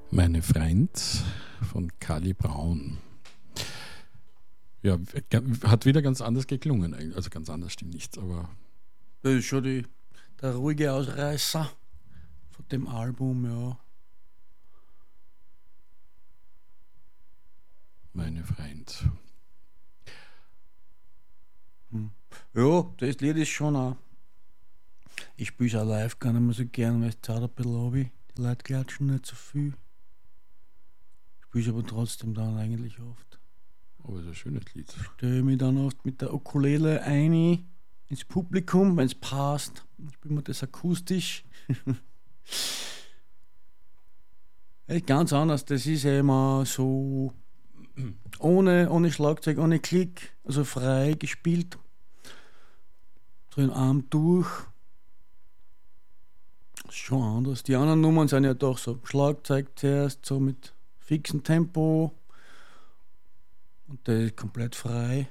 Meine Freund von Kali Braun. Ja, hat wieder ganz anders geklungen eigentlich. Also ganz anders stimmt nicht, aber... Das ist schon der ruhige Ausreißer von dem Album, ja. Meine Freund. Ja, das Lied ist schon auch. Ich spiele es auch live gar nicht mehr so gern, weil es zahlt ein bisschen ab. Die Leute klatschen nicht so viel. Ich spiele es aber trotzdem dann eigentlich oft. Aber es ist ein schönes Lied. Stelle mich dann oft mit der Ukulele ein ins Publikum, wenn es passt. Ich spiele mir das akustisch. Ganz anders. Das ist immer so ohne Schlagzeug, ohne Klick, also frei gespielt. So den Arm durch. Das ist schon anders. Die anderen Nummern sind ja doch so Schlagzeug zuerst, so mit fixem Tempo. Und der ist komplett frei.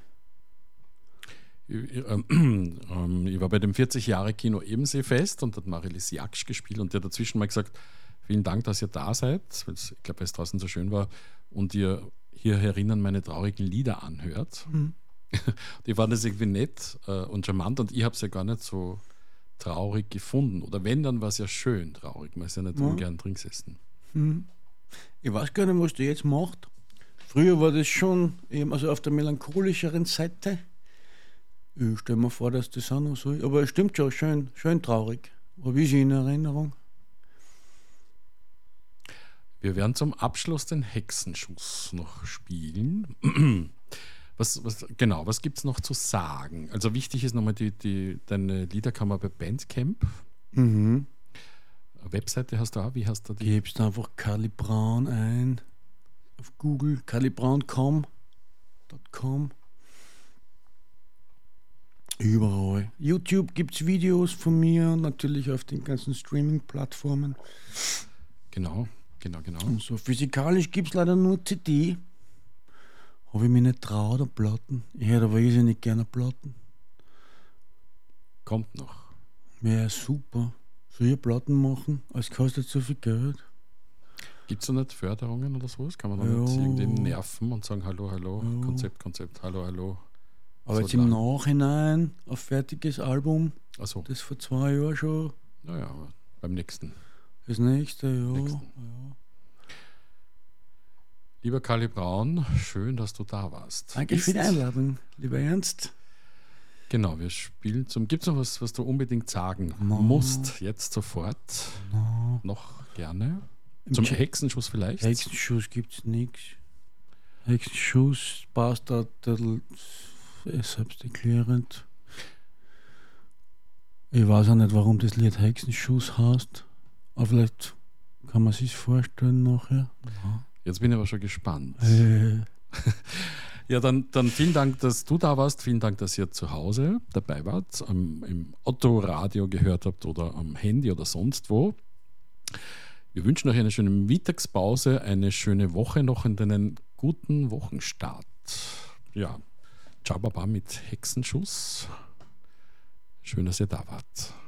Ich war bei dem 40-Jahre-Kino Ebensee-Fest und hat Marilis Jaksch gespielt und der hat dazwischen mal gesagt, vielen Dank, dass ihr da seid, weil ich glaube, weil es draußen so schön war und ihr hier herinnen meine traurigen Lieder anhört. Die waren das irgendwie nett und charmant und ich habe es ja gar nicht so traurig gefunden. Oder wenn, dann war es ja schön traurig. Man ist ja nicht ungern drin gesessen. Ich weiß gar nicht, was der jetzt macht. Früher war das schon eben, also auf der melancholischeren Seite. Ich stelle mir vor, dass das auch noch so ist. Aber es stimmt schon, schön traurig. Habe ich in Erinnerung. Wir werden zum Abschluss den Hexenschuss noch spielen. Was gibt es noch zu sagen? Also wichtig ist nochmal, deine Lieder kann man bei Bandcamp. Webseite hast du auch, wie hast du die? Gibst einfach Kali Braun ein auf Google, kalibraun.com. Überall. YouTube gibt es Videos von mir, natürlich auf den ganzen Streaming-Plattformen. Genau. Und so physikalisch gibt es leider nur CD. Habe ich mich nicht traut an Platten. Ich hätte aber nicht gerne Platten. Kommt noch. Wäre super. Soll ich Platten machen? Es kostet so viel Geld. Gibt es da nicht Förderungen oder sowas? Kann man da nicht irgendwie nerven und sagen, hallo, Konzept, hallo. Aber jetzt im Nachhinein ein fertiges Album, so. Das vor 2 Jahren schon. Naja, beim nächsten. Das nächste, ja. Lieber Kali Braun, schön, dass du da warst. Danke für die Einladung, lieber Ernst. Genau, wir spielen Gibt es noch was du unbedingt sagen musst, jetzt sofort? Noch gerne? Zum Hexenschuss vielleicht? Hexenschuss gibt es nichts. Hexenschuss passt da selbsterklärend. Ich weiß auch nicht, warum das Lied Hexenschuss heißt. Aber vielleicht kann man sich vorstellen nachher. Jetzt bin ich aber schon gespannt. Ja, dann vielen Dank, dass du da warst. Vielen Dank, dass ihr zu Hause dabei wart, im Otto-Radio gehört habt oder am Handy oder sonst wo. Wir wünschen euch eine schöne Mittagspause, eine schöne Woche noch und einen guten Wochenstart. Ja, ciao Baba mit Hexenschuss. Schön, dass ihr da wart.